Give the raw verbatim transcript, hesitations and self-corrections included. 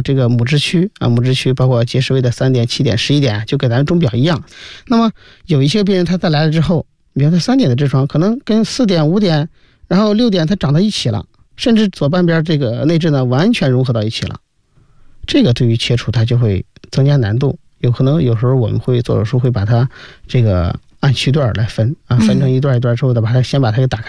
这个母质区啊，母质区包括结石位的三点、七点、十一点，就跟咱钟表一样。那么有一些病人他再来了之后，比如说三点的痔疮可能跟四点、五点，然后六点它长到一起了，甚至左半边这个内痔呢完全融合到一起了。这个对于切除它就会增加难度，有可能有时候我们会做手术会把它这个按区段来分啊，分成一段一段之后的，把它先把它给打开。